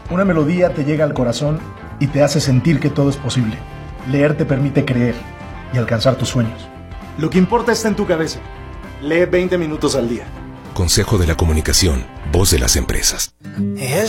Una melodía te llega al corazón y te hace sentir que todo es posible. Leer te permite creer y alcanzar tus sueños. Lo que importa está en tu cabeza. Lee 20 minutos al día. Consejo de la Comunicación, voz de las empresas.